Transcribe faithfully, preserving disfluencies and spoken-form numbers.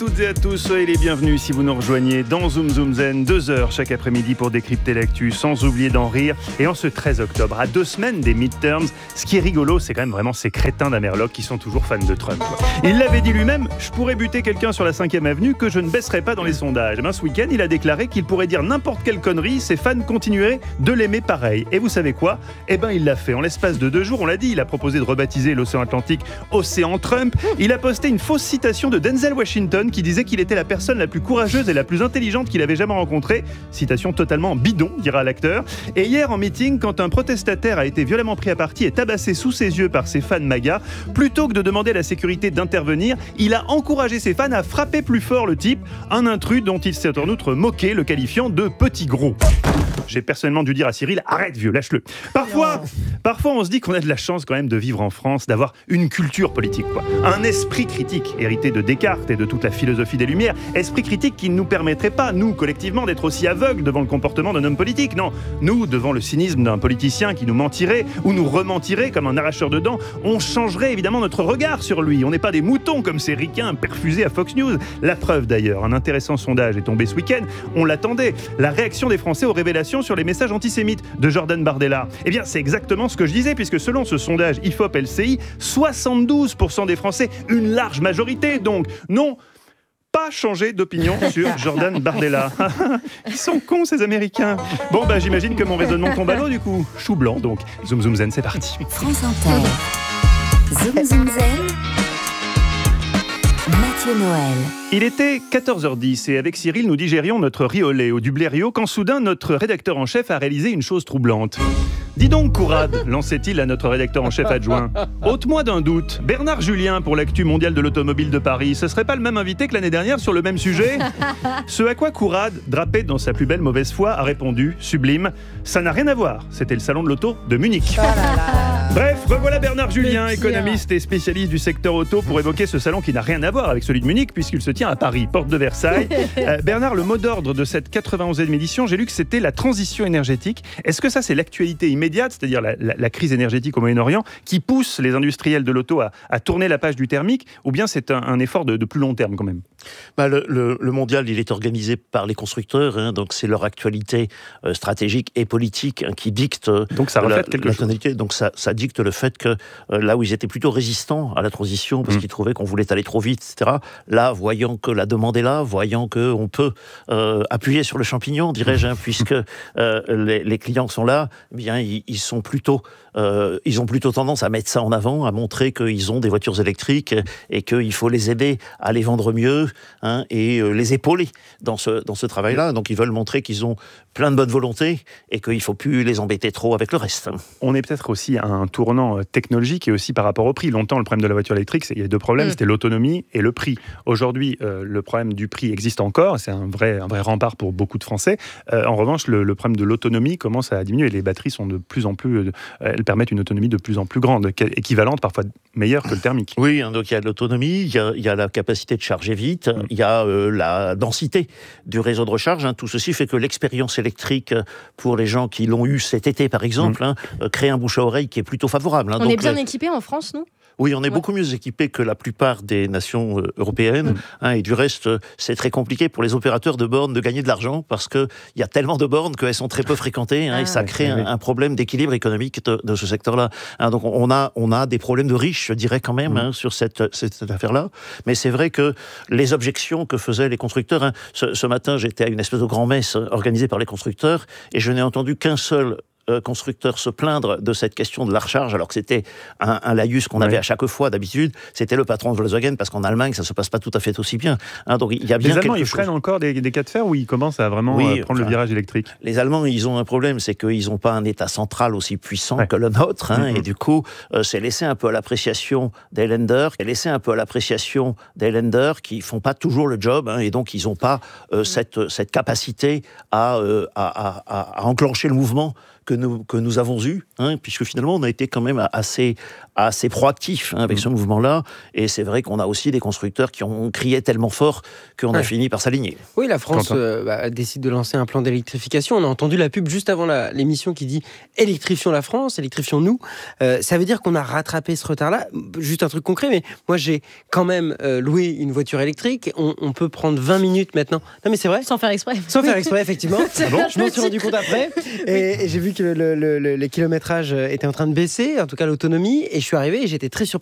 toutes et à tous, soyez les bienvenus si vous nous rejoignez dans Zoom Zoom Zen, deux heures chaque après-midi pour décrypter l'actu, sans oublier d'en rire. Et en ce treize octobre, à deux semaines des midterms, ce qui est rigolo, c'est quand même vraiment ces crétins d'Amerloc qui sont toujours fans de Trump. Il l'avait dit lui-même, je pourrais buter quelqu'un sur la cinquième avenue que je ne baisserai pas dans les sondages. Et bien, ce week-end, il a déclaré qu'il pourrait dire n'importe quelle connerie, ses fans continueraient de l'aimer pareil. Et vous savez quoi ? Eh ben, il l'a fait. En l'espace de deux jours, on l'a dit, il a proposé de rebaptiser l'océan Atlantique Océan Trump. Il a posté une fausse citation de Denzel Washington qui disait qu'il était la personne la plus courageuse et la plus intelligente qu'il avait jamais rencontrée. Citation totalement bidon, dira l'acteur. Et hier en meeting, quand un protestataire a été violemment pris à partie et tabassé sous ses yeux par ses fans MAGA, plutôt que de demander à la sécurité d'intervenir, il a encouragé ses fans à frapper plus fort le type, un intrus dont il s'est en outre moqué, le qualifiant de petit gros. J'ai personnellement dû dire à Cyril, arrête vieux, lâche-le. Parfois, parfois on se dit qu'on a de la chance quand même de vivre en France, d'avoir une culture politique, quoi. Un esprit critique, hérité de Descartes et de toute la philosophie des Lumières, esprit critique qui ne nous permettrait pas, nous, collectivement, d'être aussi aveugles devant le comportement d'un homme politique. Non, nous, devant le cynisme d'un politicien qui nous mentirait ou nous rementirait comme un arracheur de dents, on changerait évidemment notre regard sur lui. On n'est pas des moutons comme ces ricains perfusés à Fox News. La preuve d'ailleurs, un intéressant sondage est tombé ce week-end, on l'attendait. La réaction des Français aux révélations sur les messages antisémites de Jordan Bardella. Eh bien, c'est exactement ce que je disais, puisque selon ce sondage I F O P L C I, soixante-douze pour cent des Français, une large majorité donc, non, pas changé d'opinion sur Jordan Bardella. Ils sont cons ces Américains. Bon bah j'imagine que mon raisonnement tombe à l'eau du coup. Chou blanc donc. Zoom Zoom Zen, c'est parti. France Inter. Zoom Zoom Zen. Mathieu Noël. Il était quatorze heures dix et avec Cyril, nous digérions notre riz au lait au Dublé-Rio quand soudain notre rédacteur en chef a réalisé une chose troublante. Dis donc, Courade, lançait-il à notre rédacteur en chef adjoint. Ôte-moi d'un doute. Bernard Julien pour l'actu mondiale de l'automobile de Paris, ce serait pas le même invité que l'année dernière sur le même sujet ? Ce à quoi Courade, drapé dans sa plus belle mauvaise foi, a répondu, sublime, ça n'a rien à voir. C'était le salon de l'auto de Munich. Oh là là. Bref, revoilà Bernard Julien, économiste et spécialiste du secteur auto, pour évoquer ce salon qui n'a rien à voir avec celui de Munich puisqu'il se tient à Paris, porte de Versailles. Euh, Bernard, le mot d'ordre de cette quatre-vingt-onzième édition, j'ai lu que c'était la transition énergétique. Est-ce que ça c'est l'actualité immédiate, c'est-à-dire la, la, la crise énergétique au Moyen-Orient, qui pousse les industriels de l'auto à, à tourner la page du thermique, ou bien c'est un, un effort de, de plus long terme quand même ? Bah, le, le, le mondial, il est organisé par les constructeurs, hein, donc c'est leur actualité euh, stratégique et politique hein, qui dicte. Donc ça reflète la, quelque la chose. Donc ça, ça dicte le fait que euh, là où ils étaient plutôt résistants à la transition, parce mmh. qu'ils trouvaient qu'on voulait aller trop vite, et cetera. Là, voyant que la demande est là, voyant que on peut euh, appuyer sur le champignon, dirais-je, hein, puisque euh, les, les clients sont là, eh bien ils, ils sont plutôt, euh, ils ont plutôt tendance à mettre ça en avant, à montrer qu'ils ont des voitures électriques et qu'il faut les aider à les vendre mieux. Hein, et euh, les épauler dans ce, dans ce travail-là. Donc ils veulent montrer qu'ils ont plein de bonne volonté et qu'il ne faut plus les embêter trop avec le reste. On est peut-être aussi à un tournant technologique et aussi par rapport au prix. Longtemps, le problème de la voiture électrique, c'est, il y a deux problèmes, mmh. c'était l'autonomie et le prix. Aujourd'hui, euh, le problème du prix existe encore, c'est un vrai, un vrai rempart pour beaucoup de Français. Euh, en revanche, le, le problème de l'autonomie commence à diminuer. Les batteries sont de plus en plus... Euh, elles permettent une autonomie de plus en plus grande, équivalente, parfois meilleure que le thermique. Oui, hein, donc il y a l'autonomie, il y a, il y a la capacité de charger vite, mmh. il y a euh, la densité du réseau de recharge. Hein. Tout ceci fait que l'expérience électrique pour les gens qui l'ont eu cet été, par exemple, mmh. hein, euh, crée un bouche à oreille qui est plutôt favorable. Hein. On donc, est bien euh, équipés en France, nous ? Oui, on est ouais. beaucoup mieux équipés que la plupart des nations euh, européennes. Mmh. Hein, et du reste, euh, c'est très compliqué pour les opérateurs de bornes de gagner de l'argent parce qu'il y a tellement de bornes qu'elles sont très peu fréquentées hein, ah, et ça crée oui. un, un problème d'équilibre économique de, de ce secteur-là. Hein, donc on a, on a des problèmes de riches, je dirais quand même, mmh. hein, sur cette, cette, cette affaire-là. Mais c'est vrai que les objections que faisaient les constructeurs... Hein, ce, ce matin, j'étais à une espèce de grand-messe organisée par les constructeurs et je n'ai entendu qu'un seul... Euh, constructeurs se plaindre de cette question de la recharge, alors que c'était un, un laïus qu'on ouais. avait à chaque fois d'habitude, c'était le patron de Volkswagen, parce qu'en Allemagne, ça ne se passe pas tout à fait aussi bien. Hein, donc il y a bien les Allemands, quelque ils chose. freinent encore des, des cas de fer où ils commencent à vraiment oui, euh, prendre enfin, le virage électrique. Les Allemands, ils ont un problème, c'est qu'ils n'ont pas un État central aussi puissant ouais. que le nôtre, hein, mm-hmm. et du coup, euh, c'est laissé un peu à l'appréciation des lenders, et laissé un peu à l'appréciation des lenders qui ne font pas toujours le job, hein, et donc ils n'ont pas euh, mm-hmm. cette, cette capacité à, euh, à, à, à enclencher le mouvement que nous, que nous avons eus, hein, puisque finalement, on a été quand même assez, assez proactifs hein, avec mmh. ce mouvement-là. Et c'est vrai qu'on a aussi des constructeurs qui ont crié tellement fort qu'on ouais. a fini par s'aligner. Oui, la France euh, bah, décide de lancer un plan d'électrification. On a entendu la pub juste avant la, l'émission qui dit « Électrifions la France, électrifions-nous euh, ». Ça veut dire qu'on a rattrapé ce retard-là. Juste un truc concret, mais moi, j'ai quand même euh, loué une voiture électrique. On, on peut prendre vingt minutes maintenant. Non, mais c'est vrai. Sans faire exprès. Sans faire exprès, effectivement. Ah bon, je m'en suis rendu compte après. Et, et j'ai vu que le, le, le, le kilométrage était en train de baisser, en tout cas l'autonomie. Et je suis arrivé et j'étais très surpris.